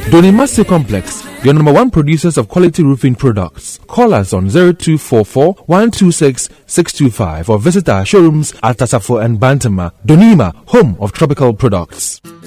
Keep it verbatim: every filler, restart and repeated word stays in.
Donima Steel Complex, your number one producers of quality roofing products. Call us on zero two four four, one two six, six two five or visit our showrooms at Tasafo and Bantama. Donima, home of tropical products.